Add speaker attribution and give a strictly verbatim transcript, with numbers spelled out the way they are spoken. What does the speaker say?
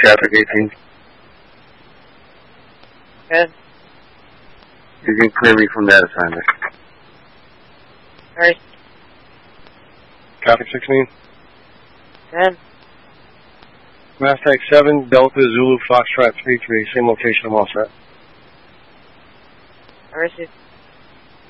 Speaker 1: Traffic eighteen.
Speaker 2: Good.
Speaker 1: You can clear me from that assignment.
Speaker 2: Alright.
Speaker 3: Traffic sixteen.
Speaker 2: Good.
Speaker 3: Mastag seven, Delta Zulu Foxtrot three three, same location, I'm all set.
Speaker 2: Alright.